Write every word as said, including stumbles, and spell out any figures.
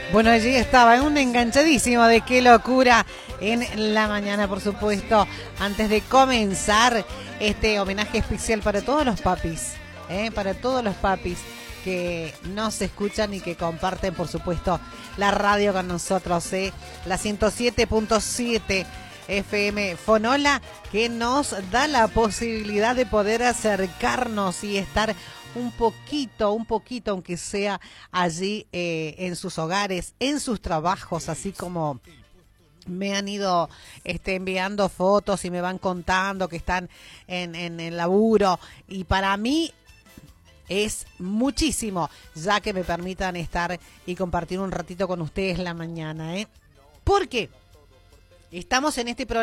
Bueno, allí estaba, un enganchadísimo de Qué Locura en la mañana, por supuesto, antes de comenzar este homenaje especial para todos los papis, ¿eh? para todos los papis que nos escuchan y que comparten, por supuesto, la radio con nosotros, ¿eh? La ciento siete punto siete F M Fonola, que nos da la posibilidad de poder acercarnos y estar un poquito, un poquito, aunque sea allí eh, en sus hogares, en sus trabajos, así como me han ido este, enviando fotos y me van contando que están en, en el laburo. Y para mí es muchísimo, ya que me permitan estar y compartir un ratito con ustedes la mañana, ¿eh? Porque estamos en este programa.